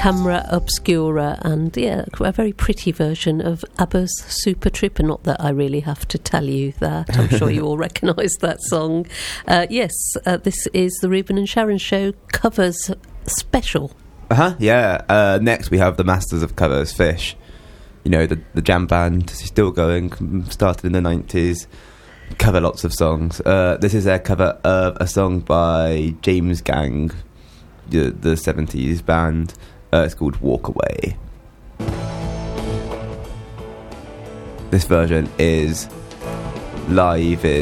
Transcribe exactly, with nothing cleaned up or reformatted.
Camera Obscura, and yeah, a very pretty version of ABBA's Super Trooper. Not that I really have to tell you that. I'm sure you all recognise that song. Uh, yes, uh, this is the Ruben and Sharon Show covers special. Uh-huh, yeah. Uh, next we have the Masters of Covers, Fish. You know, the, the jam band, still going, started in the nineties, cover lots of songs. Uh, this is their cover of a song by James Gang, the, the seventies band. Uh, it's called Walk Away. This version is live in